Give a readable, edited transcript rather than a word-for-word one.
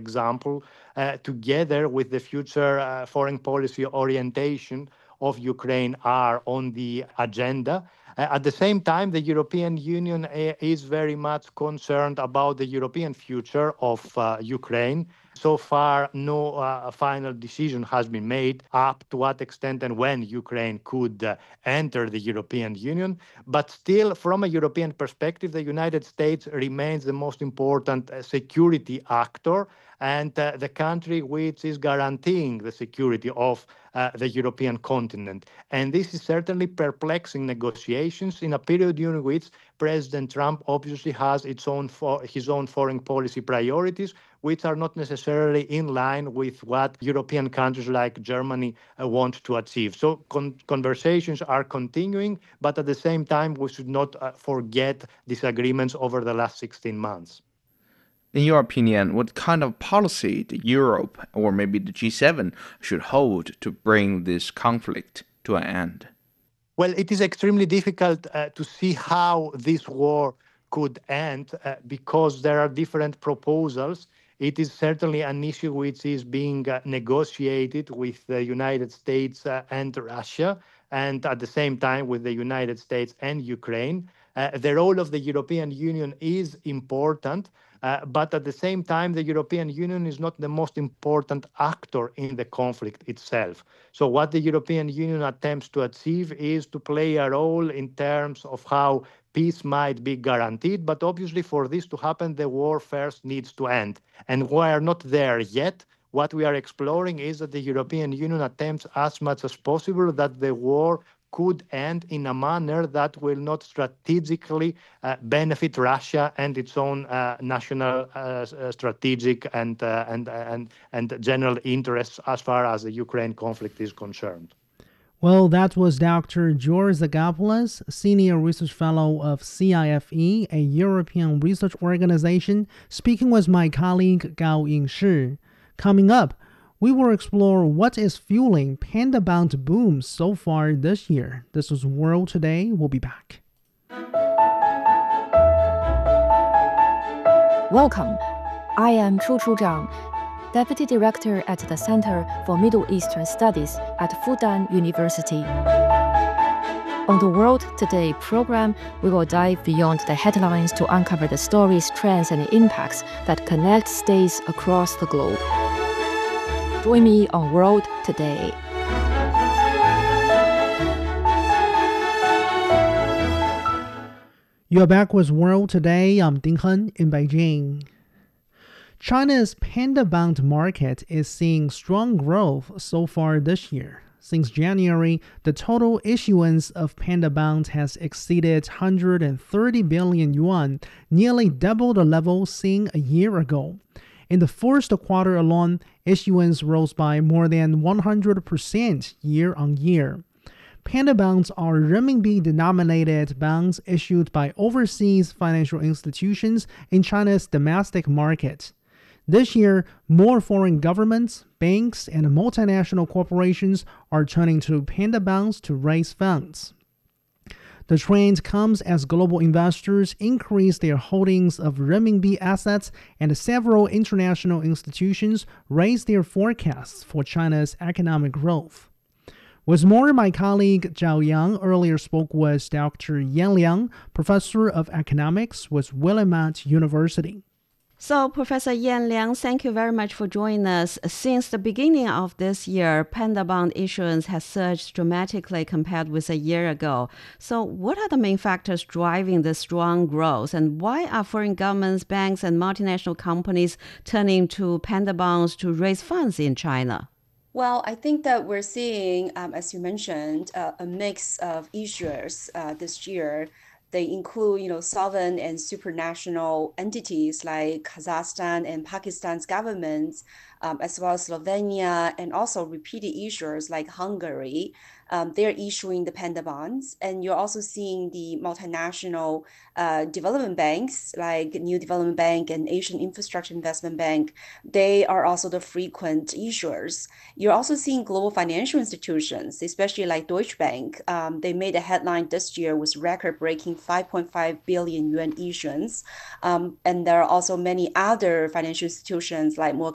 example, together with the future foreign policy orientation of Ukraine, are on the agenda. At the same time, the European Union is very much concerned about the European future of Ukraine. So far, no final decision has been made up to what extent and when Ukraine could enter the European Union. But still, from a European perspective, the United States remains the most important security actor and the country which is guaranteeing the security of the European continent. And this is certainly perplexing negotiations in a period during which President Trump obviously has his own foreign policy priorities, which are not necessarily in line with what European countries like Germany want to achieve. So conversations are continuing, but at the same time, we should not forget disagreements over the last 16 months. In your opinion, what kind of policy the Europe or maybe the G7 should hold to bring this conflict to an end? Well, it is extremely difficult to see how this war could end because there are different proposals. It is certainly an issue which is being negotiated with the United States and Russia, and at the same time with the United States and Ukraine. The role of the European Union is important, but at the same time, the European Union is not the most important actor in the conflict itself. So what the European Union attempts to achieve is to play a role in terms of how peace might be guaranteed. But obviously, for this to happen, the war first needs to end. And we are not there yet. What we are exploring is that the European Union attempts as much as possible that the war could end in a manner that will not strategically benefit Russia and its own national strategic and general interests as far as the Ukraine conflict is concerned. Well, that was Dr. George Zagopoulos, Senior Research Fellow of CIFE, a European research organization, speaking with my colleague Gao Yingshi. Coming up, we will explore what is fueling panda bound boom so far this year. This is World Today. We'll be back. Welcome. I am Chu Zhang, Deputy Director at the Center for Middle Eastern Studies at Fudan University. On the World Today program, we will dive beyond the headlines to uncover the stories, trends, and impacts that connect states across the globe. Join me on World Today. You're back with World Today. I'm Ding Hen in Beijing. China's panda-bound market is seeing strong growth so far this year. Since January, the total issuance of panda bonds has exceeded 130 billion yuan, nearly double the level seen a year ago. In the first quarter alone, issuance rose by more than 100% year-on-year. Panda bonds are renminbi-denominated bonds issued by overseas financial institutions in China's domestic market. This year, more foreign governments, banks, and multinational corporations are turning to panda bonds to raise funds. The trend comes as global investors increase their holdings of renminbi assets and several international institutions raise their forecasts for China's economic growth. With more, my colleague Zhao Yang earlier spoke with Dr. Yan Liang, professor of economics with Willamette University. So, Professor Yan Liang, thank you very much for joining us. Since the beginning of this year, panda bond issuance has surged dramatically compared with a year ago. So, what are the main factors driving this strong growth, and why are foreign governments, banks, and multinational companies turning to panda bonds to raise funds in China? Well, I think that we're seeing, as you mentioned, a mix of issuers this year. They include, sovereign and supranational entities like Kazakhstan and Pakistan's governments, as well as Slovenia, and also repeated issuers like Hungary. They're issuing the panda bonds. And you're also seeing the multinational development banks like New Development Bank and Asian Infrastructure Investment Bank. They are also the frequent issuers. You're also seeing global financial institutions, especially like Deutsche Bank. They made a headline this year with record-breaking 5.5 billion yuan issuance. And there are also many other financial institutions like Morgan